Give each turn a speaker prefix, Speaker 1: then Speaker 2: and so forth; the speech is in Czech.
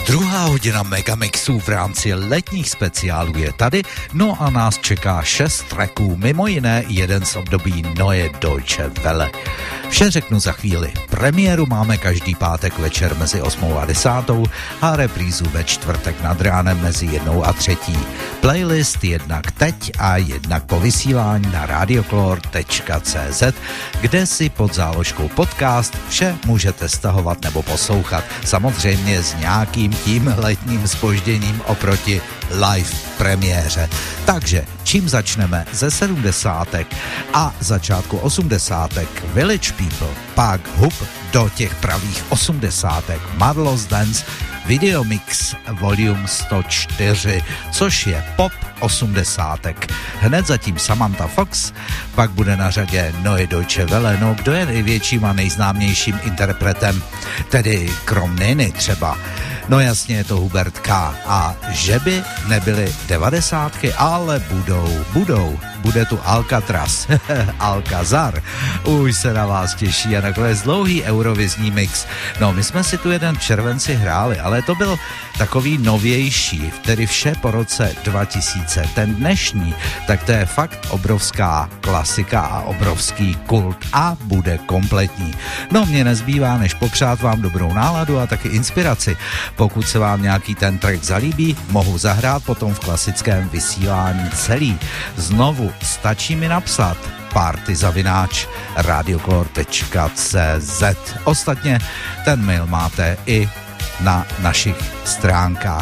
Speaker 1: Druhá hodina Megamixů v rámci letních speciálů je tady, no a nás čeká 6 tracků, mimo jiné jeden z období Neue Deutsche Welle. Vše řeknu za chvíli. Premiéru máme každý pátek večer mezi 8 a 10 a reprízu ve čtvrtek nad ránem mezi 1 a 3. Playlist jednak teď a jednak po vysílání na radiocolor.cz, kde si pod záložkou podcast vše můžete stahovat nebo poslouchat. Samozřejmě s nějakým tím letním zpožděním oproti live premiéře. Takže čím začneme? Ze 70. a začátku 80. Village People, pak hub do těch pravých 80. Marlo's Dance, Videomix Volume 104, což je pop 80. Hned zatím Samantha Fox, pak bude na řadě Neue Deutsche Welle. No, kdo je největším a nejznámějším interpretem, tedy krom Niny třeba? No jasně, je to Hubert K. A že by nebyly 90, ale budou. Bude tu Alcatraz, Alcazar, už se na vás těší a nakonec dlouhý eurovizní mix. No, my jsme si tu jeden v červenci hráli, ale to byl takový novější, tedy vše po roce 2000. Ten dnešní, tak to je fakt obrovská klasika a obrovský kult a bude kompletní. No, mně nezbývá, než popřát vám dobrou náladu a taky inspiraci. Pokud se vám nějaký ten track zalíbí, mohu zahrát potom v klasickém vysílání celý. Znovu stačí mi napsat party@radiocolor.cz. Ostatně ten mail máte i na našich stránkách.